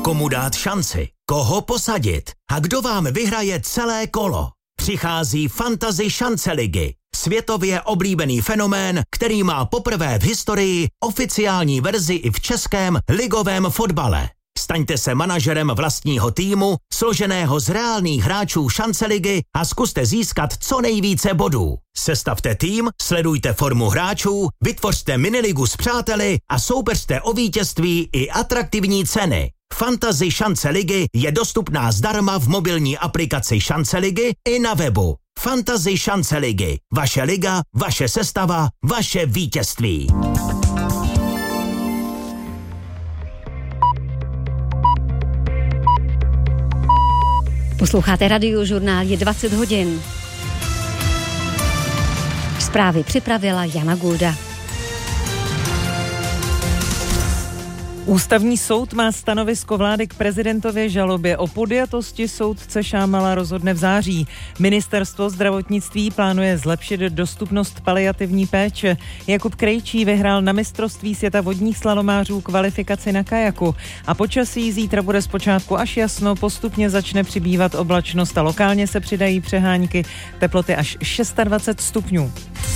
Komu dát šanci? Koho posadit? A kdo vám vyhraje celé kolo? Přichází Fantasy šance ligy. Světově oblíbený fenomén, který má poprvé v historii oficiální verzi i v českém ligovém fotbale. Staňte se manažerem vlastního týmu, složeného z reálných hráčů šance ligy a zkuste získat co nejvíce bodů. Sestavte tým, sledujte formu hráčů, vytvořte miniligu s přáteli a soupeřte o vítězství i atraktivní ceny. Fantasy šance ligy je dostupná zdarma v mobilní aplikaci Šance ligy i na webu. Fantasy šance ligy. Vaše liga, vaše sestava, vaše vítězství. Posloucháte Radiožurnál, je 20 hodin. Zprávy připravila Jana Gulda. Ústavní soud má stanovisko vlády k prezidentově žalobě. O podjatosti soudce Šámala rozhodne v září. Ministerstvo zdravotnictví plánuje zlepšit dostupnost paliativní péče. Jakub Krejčí vyhrál na mistrovství světa vodních slalomářů kvalifikaci na kajaku. A počasí zítra bude zpočátku až jasno, postupně začne přibývat oblačnost a lokálně se přidají přehánky. Teploty až 26 stupňů.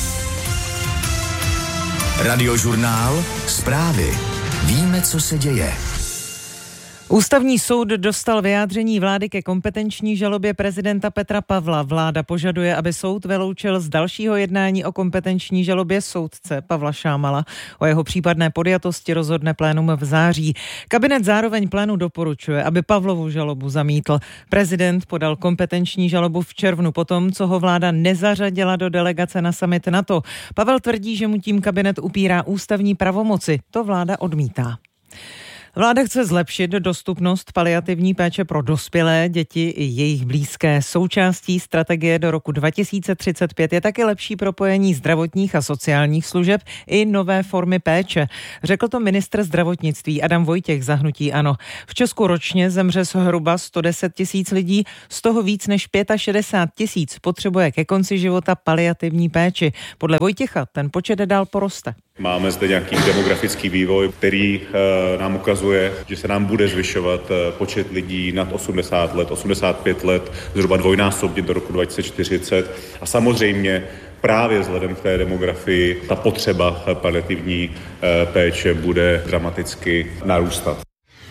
Radiožurnál, zprávy. Víme, co se děje. Ústavní soud dostal vyjádření vlády ke kompetenční žalobě prezidenta Petra Pavla. Vláda požaduje, aby soud vyloučil z dalšího jednání o kompetenční žalobě soudce Pavla Šámala. O jeho případné podjatosti rozhodne plénum v září. Kabinet zároveň plénu doporučuje, aby Pavlovu žalobu zamítl. Prezident podal kompetenční žalobu v červnu potom, co ho vláda nezařadila do delegace na summit NATO. Pavel tvrdí, že mu tím kabinet upírá ústavní pravomoci. To vláda odmítá. Vláda chce zlepšit dostupnost paliativní péče pro dospělé, děti i jejich blízké. Součástí strategie do roku 2035 je taky lepší propojení zdravotních a sociálních služeb i nové formy péče. Řekl to ministr zdravotnictví Adam Vojtěch za hnutí ANO. V Česku ročně zemře zhruba 110 000 lidí, z toho víc než 65 000 potřebuje ke konci života paliativní péči. Podle Vojtěcha ten počet dál poroste. Máme zde nějaký demografický vývoj, který nám ukazuje, že se nám bude zvyšovat počet lidí nad 80 let, 85 let, zhruba dvojnásobně do roku 2040. A samozřejmě právě vzhledem k té demografii ta potřeba paliativní péče bude dramaticky narůstat.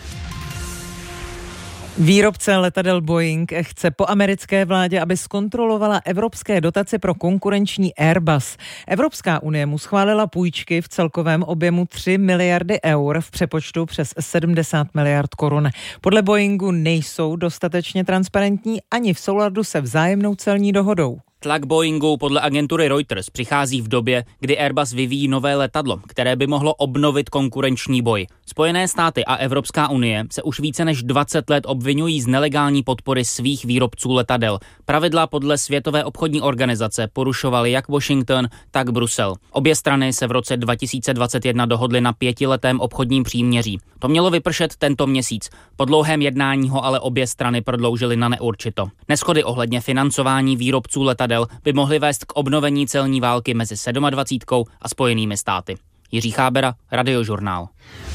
Výrobce letadel Boeing chce po americké vládě, aby zkontrolovala evropské dotace pro konkurenční Airbus. Evropská unie mu schválila půjčky v celkovém objemu 3 miliardy eur, v přepočtu přes 70 miliard korun. Podle Boeingu nejsou dostatečně transparentní ani v souladu se vzájemnou celní dohodou. Tlak Boeingu podle agentury Reuters přichází v době, kdy Airbus vyvíjí nové letadlo, které by mohlo obnovit konkurenční boj. Spojené státy a Evropská unie se už více než 20 let obvinují z nelegální podpory svých výrobců letadel. Pravidla podle Světové obchodní organizace porušovaly jak Washington, tak Brusel. Obě strany se v roce 2021 dohodly na 5letém obchodním příměří. To mělo vypršet tento měsíc. Po dlouhém jednání ho ale obě strany prodloužily na neurčito. Neshody ohledně financování výrobců letadel by mohly vést k obnovení celní války mezi 27 a Spojenými státy. Jiří Chábera, Radiožurnál.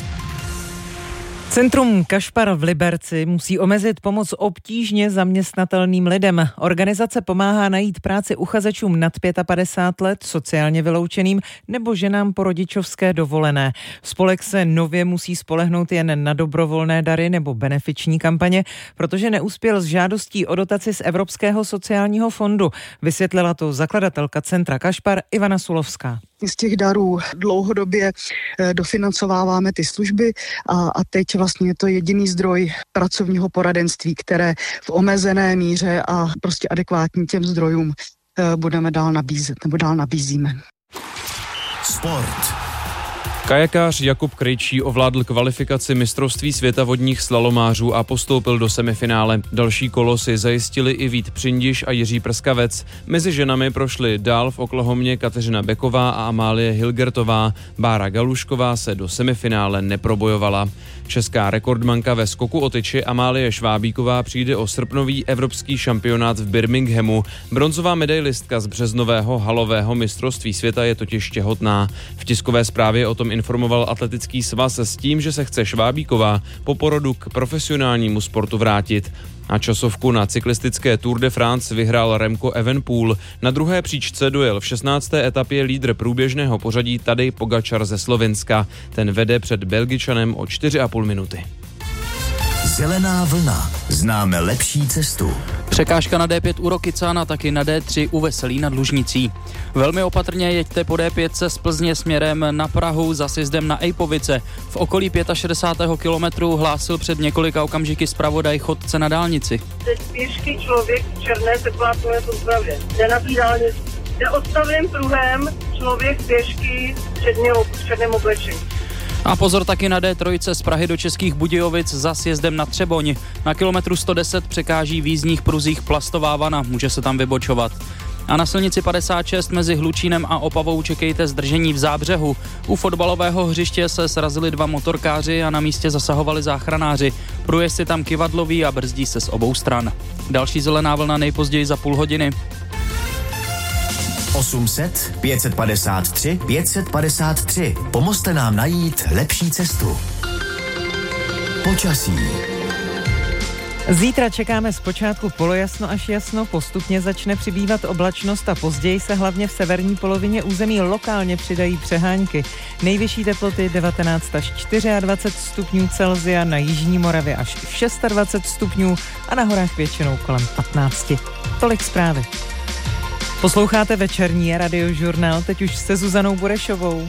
Centrum Kašpar v Liberci musí omezit pomoc obtížně zaměstnatelným lidem. Organizace pomáhá najít práci uchazečům nad 55 let, sociálně vyloučeným nebo ženám po rodičovské dovolené. Spolek se nově musí spolehnout jen na dobrovolné dary nebo benefiční kampaně, protože neuspěl s žádostí o dotaci z Evropského sociálního fondu. Vysvětlila to zakladatelka Centra Kašpar Ivana Sulovská. Z těch darů dlouhodobě dofinancováváme ty služby a teď vlastně je to jediný zdroj pracovního poradenství, které v omezené míře a prostě adekvátní těm zdrojům budeme dál nabízet nebo dál nabízíme. Sport. Kajakář Jakub Krejčí ovládl kvalifikaci mistrovství světa vodních slalomářů a postoupil do semifinále. Další kolo si zajistili i Vít Přindiš a Jiří Prskavec. Mezi ženami prošly dál v Oklahomě Kateřina Beková a Amálie Hilgertová. Bára Galušková se do semifinále neprobojovala. Česká rekordmanka ve skoku o tyči Amálie Švábíková přijde o srpnový evropský šampionát v Birminghamu. Bronzová medailistka z březnového halového mistrovství světa je totiž těhotná. V tiskové zprávě o tom informoval atletický svaz s tím, že se chce Švábíková po porodu k profesionálnímu sportu vrátit. A časovku na cyklistické Tour de France vyhrál Remco Evenepoel. Na druhé příčce dojel v 16. etapě lídr průběžného pořadí Tadej Pogačar ze Slovenska. Ten vede před Belgičanem o 4,5 minuty. Zelená vlna. Známe lepší cestu. Překážka na D5 u Rokycana, taky na D3 u Veselí nad Lužnicí. Velmi opatrně jeďte po D5 z Plzně směrem na Prahu za sjezdem na Ejpovice. V okolí 65. kilometru hlásil před několika okamžiky zpravodaj chodce na dálnici. Teď pěšky člověk v černé teplátové soupravě. Jde na té dálnici. Jde odstavným pruhem člověk pěšky v černém oblečení. A pozor taky na D3 z Prahy do Českých Budějovic za sjezdem na Třeboň. Na kilometru 110 překáží v jízdních pruzích plastová vana, může se tam vybočovat. A na silnici 56 mezi Hlučínem a Opavou čekejte zdržení v Zábřehu. U fotbalového hřiště se srazili 2 motorkáři a na místě zasahovali záchranáři. Průjezd je tam kyvadlový a brzdí se z obou stran. Další zelená vlna nejpozději za půl hodiny. 800 553 553. Pomozte nám najít lepší cestu. Počasí. Zítra čekáme zpočátku polojasno až jasno, postupně začne přibývat oblačnost a později se hlavně v severní polovině území lokálně přidají přehánky. Nejvyšší teploty 19 až 24 stupňů Celsia, na jižní Moravě až 26 stupňů a na horách většinou kolem 15. Tolik zprávy. Posloucháte večerní radiožurnál, teď už se Zuzanou Burešovou.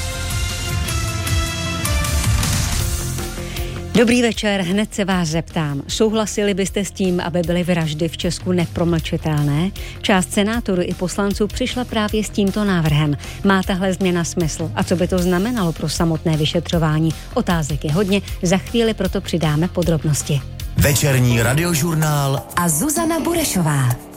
Dobrý večer, hned se vás zeptám. Souhlasili byste s tím, aby byly vraždy v Česku nepromlčitelné? Část senátorů i poslanců přišla právě s tímto návrhem. Má tahle změna smysl? A co by to znamenalo pro samotné vyšetřování? Otázek je hodně, za chvíli proto přidáme podrobnosti. Večerní radiožurnál a Zuzana Burešová.